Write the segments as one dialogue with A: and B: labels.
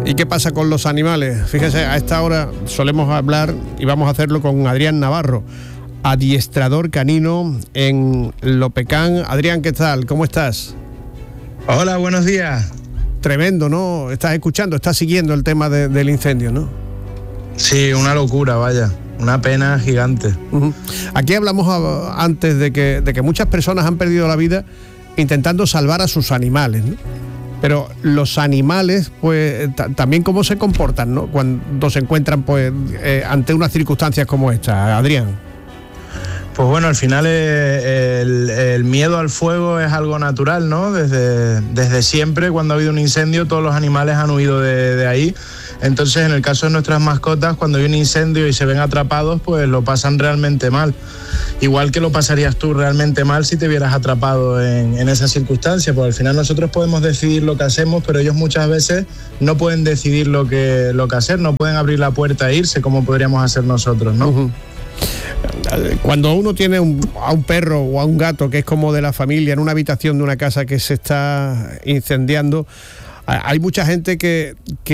A: ¿Y qué pasa con los animales? Fíjese, a esta hora solemos hablar y vamos a hacerlo con Adrián Navarro, adiestrador canino en Lopecán. Adrián, ¿qué tal? ¿Cómo estás?
B: Hola, buenos días.
A: Tremendo, ¿no? Estás escuchando, estás siguiendo el tema del incendio, ¿no?
B: Sí, una locura, vaya. Una pena gigante.
A: Aquí hablamos antes de que muchas personas han perdido la vida intentando salvar a sus animales, ¿no? Pero los animales, pues, también cómo se comportan, ¿no? Cuando se encuentran, pues, ante unas circunstancias como esta, Adrián.
B: Pues bueno, al final el miedo al fuego es algo natural, ¿no? Desde siempre, cuando ha habido un incendio, todos los animales han huido de ahí. Entonces, en el caso de nuestras mascotas, cuando hay un incendio y se ven atrapados, pues lo pasan realmente mal. Igual que lo pasarías tú realmente mal si te vieras atrapado en esa circunstancia, porque al final nosotros podemos decidir lo que hacemos, pero ellos muchas veces no pueden decidir lo que hacer, no pueden abrir la puerta e irse como podríamos hacer nosotros, ¿no?
A: Cuando uno tiene a un perro o a un gato que es como de la familia en una habitación de una casa que se está incendiando, hay mucha gente que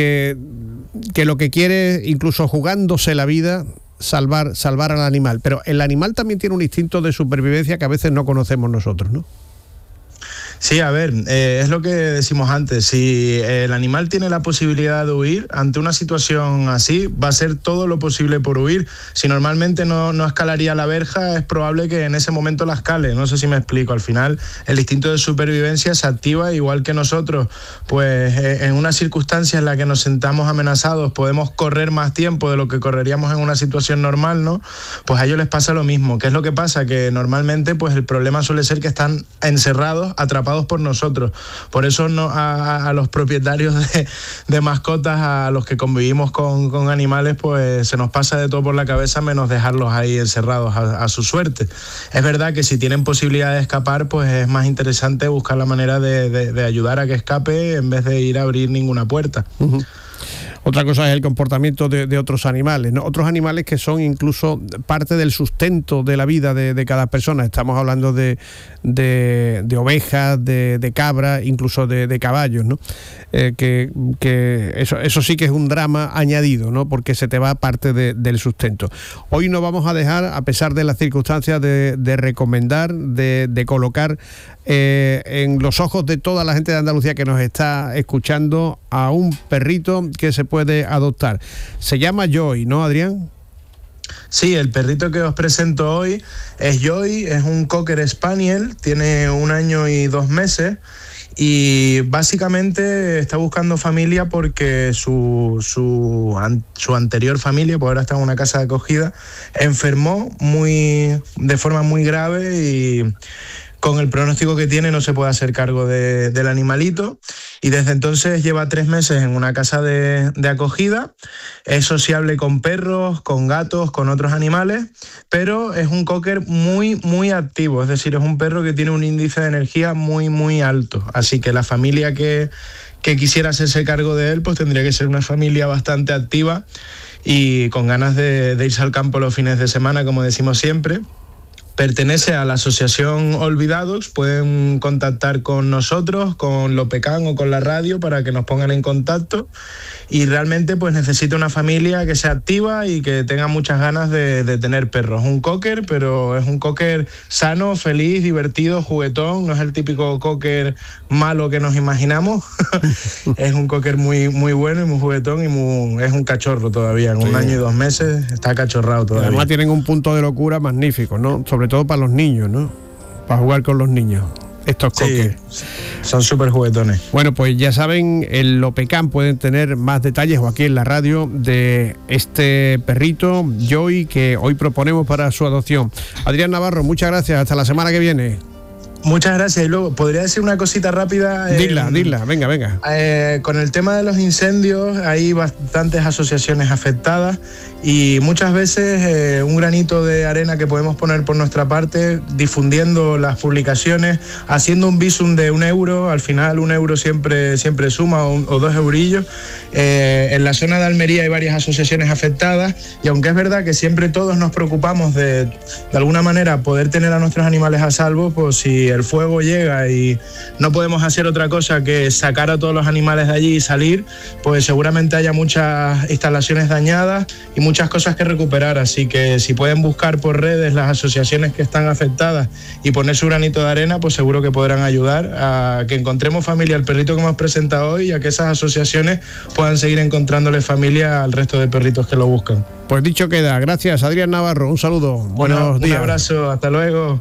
A: lo que quiere, incluso jugándose la vida, salvar al animal. Pero el animal también tiene un instinto de supervivencia que a veces no conocemos nosotros, ¿no?
B: Sí, a ver, es lo que decimos antes, si el animal tiene la posibilidad de huir, ante una situación así, va a hacer todo lo posible por huir. Si normalmente no escalaría la verja, es probable que en ese momento la escale, no sé si me explico. Al final, el instinto de supervivencia se activa igual que nosotros, pues en una circunstancia en la que nos sentamos amenazados, podemos correr más tiempo de lo que correríamos en una situación normal, ¿no? Pues a ellos les pasa lo mismo. ¿Qué es lo que pasa? Que normalmente, pues el problema suele ser que están encerrados, atrapados por nosotros. Por eso a los propietarios de mascotas, a los que convivimos con animales, pues se nos pasa de todo por la cabeza menos dejarlos ahí encerrados a su suerte. Es verdad que si tienen posibilidad de escapar, pues es más interesante buscar la manera de ayudar a que escape en vez de ir a abrir ninguna puerta.
A: Otra cosa es el comportamiento de otros animales, ¿no? Otros animales que son incluso parte del sustento de la vida de cada persona. Estamos hablando de ovejas, de cabras, incluso de caballos, ¿no? Que eso sí que es un drama añadido, ¿no? Porque se te va parte del sustento. Hoy no vamos a dejar, a pesar de las circunstancias, de recomendar, de colocar en los ojos de toda la gente de Andalucía que nos está escuchando a un perrito que se puede adoptar. Se llama Joy, ¿no, Adrián?
B: Sí, el perrito que os presento hoy es Joy, es un Cocker Spaniel, tiene 1 año y 2 meses y básicamente está buscando familia porque su anterior familia, pues ahora está en una casa de acogida, enfermó de forma muy grave y con el pronóstico que tiene no se puede hacer cargo del animalito y desde entonces lleva 3 meses en una casa de acogida. Es sociable con perros, con gatos, con otros animales, pero es un cocker muy, muy activo, es decir, es un perro que tiene un índice de energía muy, muy alto. Así que la familia que quisiera hacerse cargo de él, pues tendría que ser una familia bastante activa y con ganas de irse al campo los fines de semana, como decimos siempre. Pertenece a la asociación Olvidados, pueden contactar con nosotros, con Lopecán o con la radio para que nos pongan en contacto y realmente pues necesita una familia que sea activa y que tenga muchas ganas de tener perros. Un cocker, pero es un cocker sano, feliz, divertido, juguetón, no es el típico cocker malo que nos imaginamos. Es un cocker muy, muy bueno y muy juguetón y es un cachorro todavía, en 1 año y 2 meses está cachorrado todavía.
A: Además tienen un punto de locura magnífico, ¿no? Sobre todo para los niños, ¿no? Para jugar con los niños. Estos cockers.
B: Sí, son súper juguetones.
A: Bueno, pues ya saben, en Lopecán pueden tener más detalles o aquí en la radio de este perrito, Joy, que hoy proponemos para su adopción. Adrián Navarro, muchas gracias. Hasta la semana que viene.
B: Muchas gracias. Y luego, ¿podría decir una cosita rápida?
A: Dila, venga.
B: Con el tema de los incendios, hay bastantes asociaciones afectadas y muchas veces un granito de arena que podemos poner por nuestra parte, difundiendo las publicaciones, haciendo un visum de 1 euro, al final 1 euro siempre suma, o 2 eurillos. En la zona de Almería hay varias asociaciones afectadas y aunque es verdad que siempre todos nos preocupamos de alguna manera poder tener a nuestros animales a salvo, pues si el fuego llega y no podemos hacer otra cosa que sacar a todos los animales de allí y salir, pues seguramente haya muchas instalaciones dañadas y muchas cosas que recuperar. Así que si pueden buscar por redes las asociaciones que están afectadas y poner su granito de arena, pues seguro que podrán ayudar a que encontremos familia al perrito que hemos presentado hoy y a que esas asociaciones puedan seguir encontrándole familia al resto de perritos que lo buscan.
A: Pues dicho queda. Gracias, Adrián Navarro. Un saludo. Buenos días.
B: Un abrazo. Hasta luego.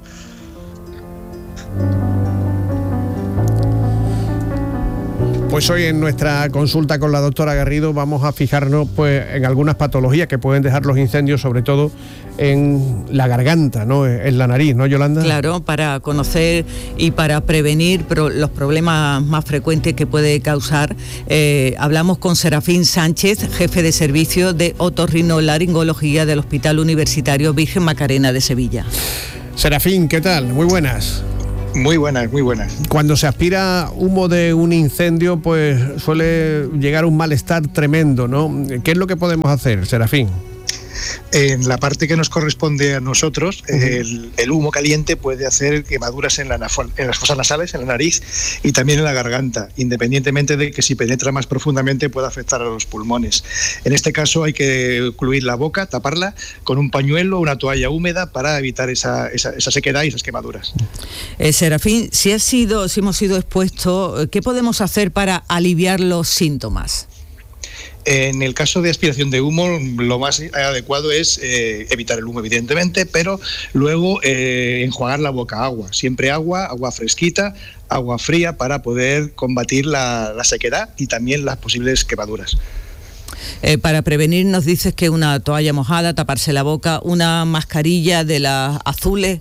A: Pues hoy en nuestra consulta con la doctora Garrido vamos a fijarnos pues en algunas patologías que pueden dejar los incendios, sobre todo en la garganta, ¿no? En la nariz, ¿no, Yolanda?
C: Claro, para conocer y para prevenir los problemas más frecuentes que puede causar. Hablamos con Serafín Sánchez, jefe de servicio de otorrinolaringología del Hospital Universitario Virgen Macarena de Sevilla.
A: Serafín, ¿qué tal? Muy buenas.
D: Muy buenas, muy buenas.
A: Cuando se aspira humo de un incendio, pues suele llegar un malestar tremendo, ¿no? ¿Qué es lo que podemos hacer, Serafín?
D: En la parte que nos corresponde a nosotros, el humo caliente puede hacer quemaduras en las fosas nasales, en la nariz y también en la garganta, independientemente de que si penetra más profundamente pueda afectar a los pulmones. En este caso hay que ocluir la boca, taparla con un pañuelo o una toalla húmeda para evitar esa sequedad y esas quemaduras.
C: Serafín, si hemos sido expuestos, ¿qué podemos hacer para aliviar los síntomas?
D: En el caso de aspiración de humo, lo más adecuado es evitar el humo, evidentemente, pero luego enjuagar la boca, siempre agua fresquita, agua fría, para poder combatir la sequedad y también las posibles quemaduras.
C: Para prevenir, nos dices que una toalla mojada, taparse la boca, una mascarilla de las azules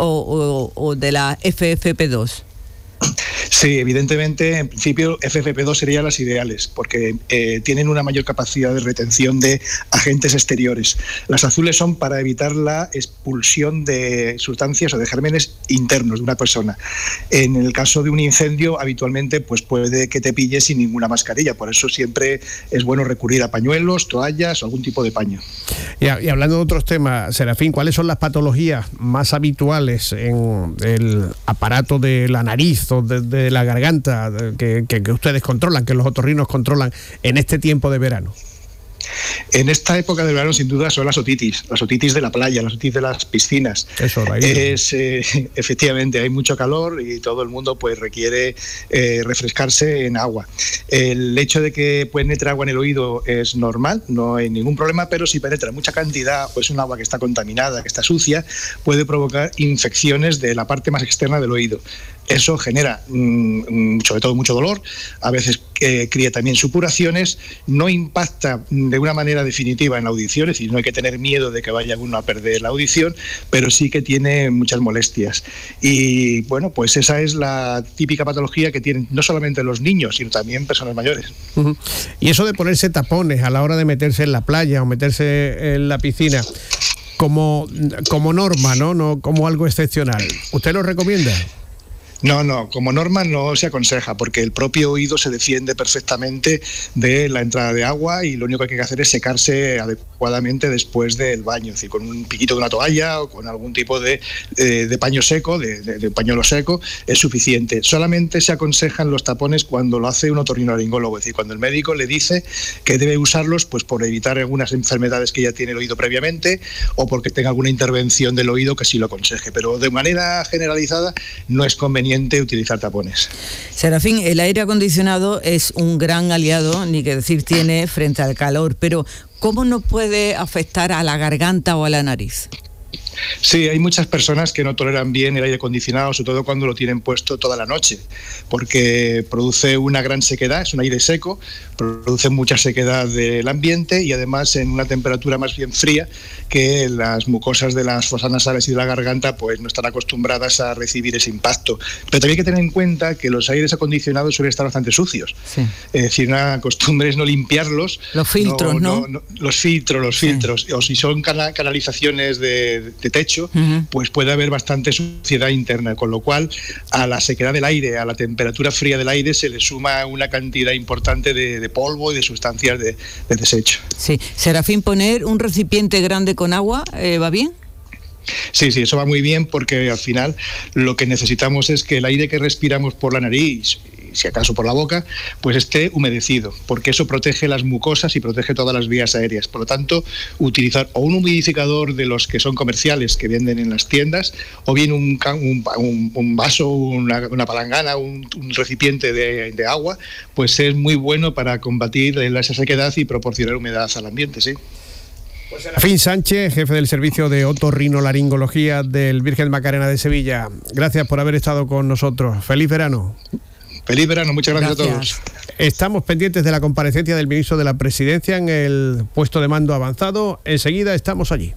C: o de la FFP2.
D: Sí, evidentemente, en principio FFP2 serían las ideales porque tienen una mayor capacidad de retención de agentes exteriores. Las azules son para evitar la expulsión de sustancias o de gérmenes internos de una persona. En el caso de un incendio, habitualmente pues puede que te pille sin ninguna mascarilla, por eso siempre es bueno recurrir a pañuelos, toallas o algún tipo de paño.
A: Y hablando de otros temas, Serafín, ¿cuáles son las patologías más habituales en el aparato de la nariz o de la garganta que ustedes controlan, que los otorrinos controlan en este tiempo de verano?
D: En esta época del verano, sin duda, son las otitis de la playa, las otitis de las piscinas.
A: Eso,
D: efectivamente, hay mucho calor y todo el mundo pues requiere refrescarse en agua. El hecho de que penetre agua en el oído es normal, no hay ningún problema, pero si penetra mucha cantidad o es un agua que está contaminada, que está sucia, puede provocar infecciones de la parte más externa del oído. Eso genera sobre todo mucho dolor, a veces cría también supuraciones, no impacta de una manera definitiva en la audición, es decir, no hay que tener miedo de que vaya uno a perder la audición, pero sí que tiene muchas molestias. Y bueno, pues esa es la típica patología que tienen no solamente los niños, sino también personas mayores.
A: Uh-huh. Y eso de ponerse tapones a la hora de meterse en la playa o meterse en la piscina, como norma, no como algo excepcional, ¿usted lo recomienda?
D: No, como norma no se aconseja porque el propio oído se defiende perfectamente de la entrada de agua y lo único que hay que hacer es secarse adecuadamente después del baño, es decir, con un piquito de una toalla o con algún tipo de paño seco, de pañuelo seco, es suficiente. Solamente se aconsejan los tapones cuando lo hace un otorrinolaringólogo, es decir, cuando el médico le dice que debe usarlos pues por evitar algunas enfermedades que ya tiene el oído previamente o porque tenga alguna intervención del oído que sí lo aconseje, pero de manera generalizada no es conveniente utilizar tapones.
C: Serafín, el aire acondicionado es un gran aliado, ni que decir tiene, frente al calor, pero ¿cómo nos puede afectar a la garganta o a la nariz?
D: Sí, hay muchas personas que no toleran bien el aire acondicionado, sobre todo cuando lo tienen puesto toda la noche, porque produce una gran sequedad, es un aire seco, produce mucha sequedad del ambiente y además en una temperatura más bien fría que las mucosas de las fosas nasales y de la garganta pues no están acostumbradas a recibir ese impacto. Pero también hay que tener en cuenta que los aires acondicionados suelen estar bastante sucios. Sí. Es decir, una costumbre es no limpiarlos.
C: Los filtros, ¿no?
D: Los filtros. O si son canalizaciones de techo, pues puede haber bastante suciedad interna, con lo cual a la sequedad del aire, a la temperatura fría del aire se le suma una cantidad importante de polvo y de sustancias de desecho.
C: Sí. Serafín, ¿poner un recipiente grande con agua va bien?
D: Sí, eso va muy bien porque al final lo que necesitamos es que el aire que respiramos por la nariz, si acaso por la boca, pues esté humedecido, porque eso protege las mucosas y protege todas las vías aéreas. Por lo tanto, utilizar o un humidificador de los que son comerciales que venden en las tiendas, o bien un vaso, una palangana, un recipiente de agua, pues es muy bueno para combatir esa sequedad y proporcionar humedad al ambiente, sí.
A: Serafín Sánchez, jefe del servicio de otorrinolaringología del Virgen Macarena de Sevilla. Gracias por haber estado con nosotros. Feliz verano.
D: Feliz verano, muchas gracias a todos.
A: Estamos pendientes de la comparecencia del ministro de la Presidencia en el puesto de mando avanzado. Enseguida estamos allí.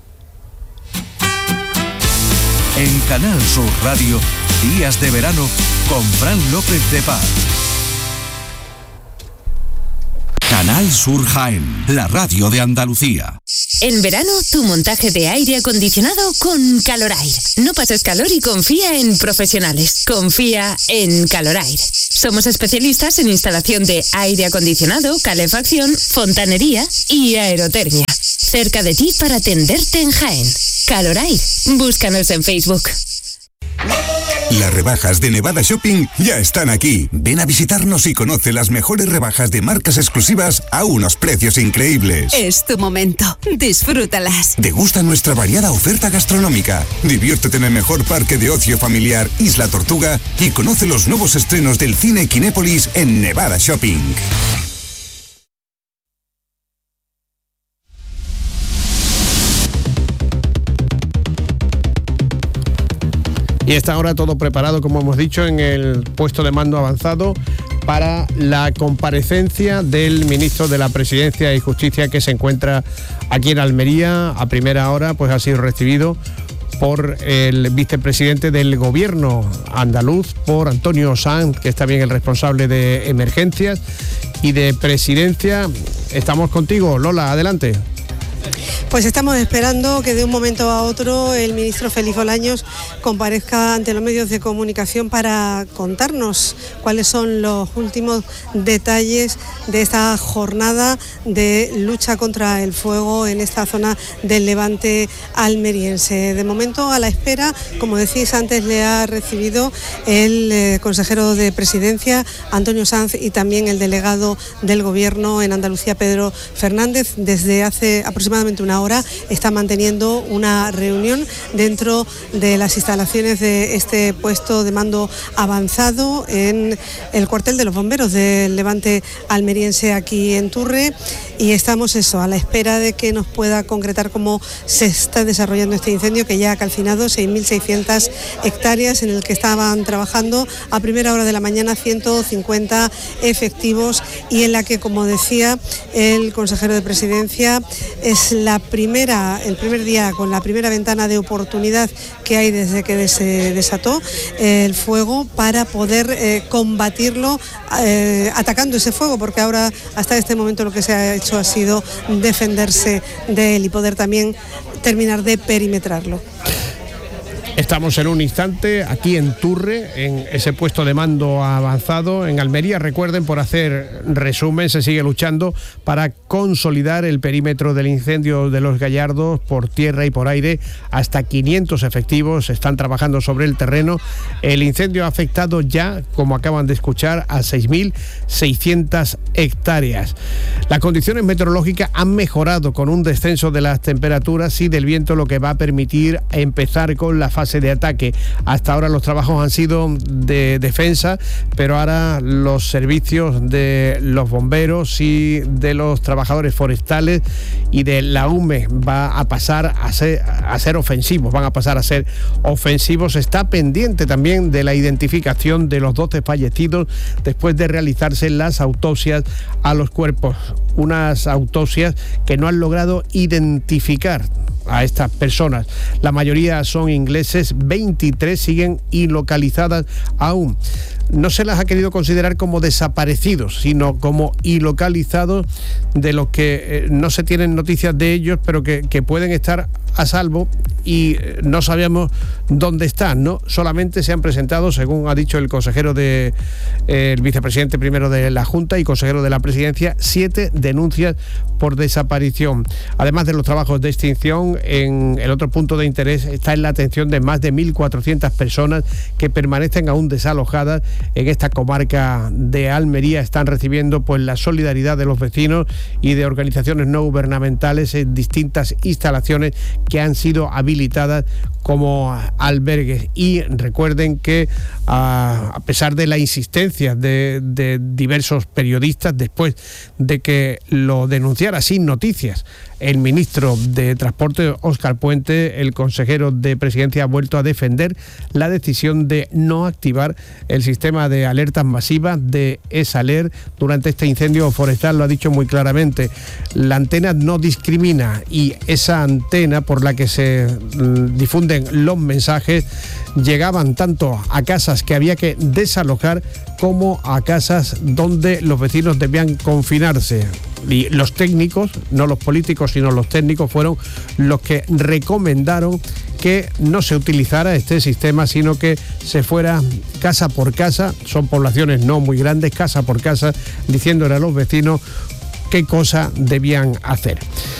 E: En Canal Sur Radio, Días de Verano con Fran López de Paz. Canal Sur Jaén, la radio de Andalucía.
F: En verano, tu montaje de aire acondicionado con Calorair. No pases calor y confía en profesionales. Confía en Calorair. Somos especialistas en instalación de aire acondicionado, calefacción, fontanería y aerotermia. Cerca de ti para atenderte en Jaén. Calorair. Búscanos en Facebook.
G: Las rebajas de Nevada Shopping ya están aquí. Ven a visitarnos y conoce las mejores rebajas de marcas exclusivas a unos precios increíbles.
F: Es tu momento. Disfrútalas.
G: Degusta nuestra variada oferta gastronómica. Diviértete en el mejor parque de ocio familiar Isla Tortuga y conoce los nuevos estrenos del cine Kinépolis en Nevada Shopping.
A: Y está ahora todo preparado, como hemos dicho, en el puesto de mando avanzado para la comparecencia del ministro de la Presidencia y Justicia, que se encuentra aquí en Almería. A primera hora pues ha sido recibido por el vicepresidente del gobierno andaluz, por Antonio Sanz, que es también el responsable de emergencias y de presidencia. Estamos contigo, Lola, adelante.
H: Pues estamos esperando que de un momento a otro el ministro Félix Bolaños comparezca ante los medios de comunicación para contarnos cuáles son los últimos detalles de esta jornada de lucha contra el fuego en esta zona del Levante almeriense. De momento, a la espera, como decís antes, le ha recibido el consejero de Presidencia, Antonio Sanz, y también el delegado del Gobierno en Andalucía, Pedro Fernández. Desde hace aproximadamente una hora está manteniendo una reunión dentro de las instalaciones de este puesto de mando avanzado en el cuartel de los bomberos del Levante almeriense aquí en Turre, y estamos a la espera de que nos pueda concretar cómo se está desarrollando este incendio, que ya ha calcinado 6.600 hectáreas, en el que estaban trabajando a primera hora de la mañana 150 efectivos, y en la que, como decía el consejero de Presidencia, es el primer día con la primera ventana de oportunidad que hay desde que se desató el fuego, para poder combatirlo atacando ese fuego, porque ahora hasta este momento lo que se ha hecho ha sido defenderse de él y poder también terminar de perimetrarlo.
A: Estamos en un instante aquí en Turre, en ese puesto de mando avanzado en Almería. Recuerden, por hacer resumen, se sigue luchando para consolidar el perímetro del incendio de Los Gallardos por tierra y por aire. Hasta 500 efectivos están trabajando sobre el terreno. El incendio ha afectado ya, como acaban de escuchar, a 6.600 hectáreas. Las condiciones meteorológicas han mejorado con un descenso de las temperaturas y del viento, lo que va a permitir empezar con la fase de ataque. Hasta ahora los trabajos han sido de defensa, pero ahora los servicios de los bomberos y de los trabajadores forestales y de la UME va a pasar a ser ofensivos, van a pasar a ser ofensivos. Está pendiente también de la identificación de los 12 fallecidos después de realizarse las autopsias a los cuerpos, unas autopsias que no han logrado identificar a estas personas. La mayoría son ingleses, 23 siguen ilocalizadas aún. no se las ha querido considerar como desaparecidos, sino como ilocalizados, de los que no se tienen noticias de ellos, pero que pueden estar a salvo y no sabemos dónde están, ¿no? Solamente se han presentado, según ha dicho el consejero el vicepresidente primero de la Junta y consejero de la Presidencia, 7 denuncias por desaparición. Además de los trabajos de extinción, en el otro punto de interés está en la atención de más de 1.400 personas que permanecen aún desalojadas en esta comarca de Almería. Están recibiendo pues la solidaridad de los vecinos y de organizaciones no gubernamentales en distintas instalaciones que han sido habilitadas como albergues. Y recuerden que a pesar de la insistencia de diversos periodistas, después de que lo denunciara sin noticias el ministro de Transporte, Óscar Puente, el consejero de Presidencia ha vuelto a defender la decisión de no activar el sistema de alertas masivas de ESALER durante este incendio forestal. Lo ha dicho muy claramente. La antena no discrimina y esa antena por la que se difunden los mensajes llegaban tanto a casas que había que desalojar como a casas donde los vecinos debían confinarse. Y los técnicos, no los políticos, sino los técnicos, fueron los que recomendaron que no se utilizara este sistema, sino que se fuera casa por casa, son poblaciones no muy grandes, casa por casa, diciéndole a los vecinos qué cosa debían hacer.